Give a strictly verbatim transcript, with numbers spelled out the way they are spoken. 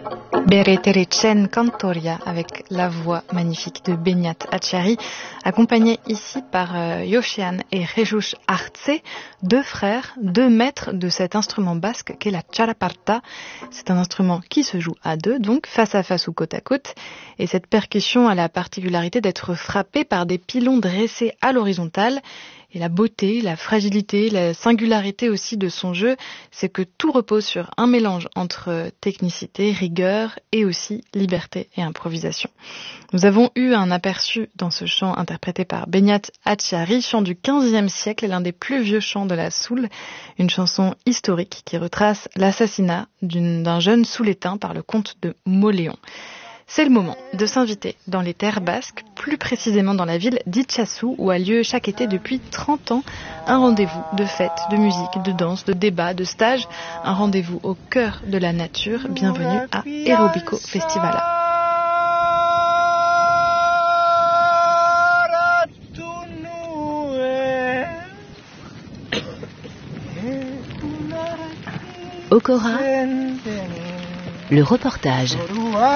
Bereterecen Cantoria avec la voix magnifique de Beñat Atxarri, accompagné ici par euh, Josean et Jesus Artze, deux frères, deux maîtres de cet instrument basque qu'est la txalaparta. C'est un instrument qui se joue à deux, donc face à face ou côte à côte. Et cette percussion a la particularité d'être frappée par des pilons dressés à l'horizontale. Et la beauté, la fragilité, la singularité aussi de son jeu, c'est que tout repose sur un mélange entre technicité, rigueur et aussi liberté et improvisation. Nous avons eu un aperçu dans ce chant interprété par Beñat Atxarri, chant du quinzième siècle et l'un des plus vieux chants de la soul, une chanson historique qui retrace l'assassinat d'une, d'un jeune soulétain par le comte de Mauléon. C'est le moment de s'inviter dans les terres basques, plus précisément dans la ville d'Itxasu, où a lieu chaque été depuis trente ans un rendez-vous de fêtes, de musique, de danse, de débats, de stages, un rendez-vous au cœur de la nature. Bienvenue à Aerobico Festivala. Okora, le reportage.